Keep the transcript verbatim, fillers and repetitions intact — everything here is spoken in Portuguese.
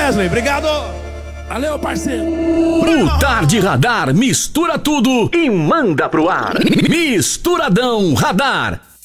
Wesley. Obrigado. Valeu, parceiro. O Tarde Radar mistura tudo e manda pro ar. Misturadão Radar.